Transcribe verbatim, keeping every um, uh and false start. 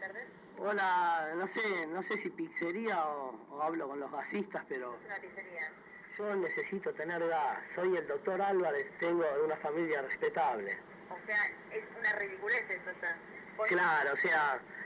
tardes. Hola, no sé, no sé si pizzería o, o hablo con los gasistas, pero... Es una pizzería. Yo necesito tener gas. Soy el doctor Álvarez, tengo de una familia respetable. O sea, es una ridiculez esto. Está. Claro, o sea,